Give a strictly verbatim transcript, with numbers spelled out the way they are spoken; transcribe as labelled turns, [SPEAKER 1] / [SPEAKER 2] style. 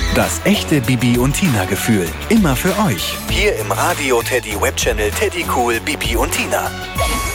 [SPEAKER 1] Das echte Bibi und Tina Gefühl. Immer für euch. Hier im Radio Teddy Webchannel Teddy Cool Bibi und Tina.